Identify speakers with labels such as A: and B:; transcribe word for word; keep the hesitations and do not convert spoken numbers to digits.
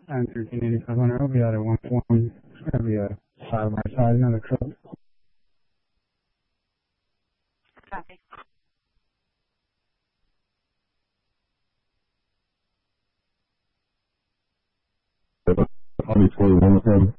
A: and thirteen eighty-five hundred, I'll be out at one forty. It's going to be a side by side, another truck.
B: Copy.
C: I'll be twenty-one.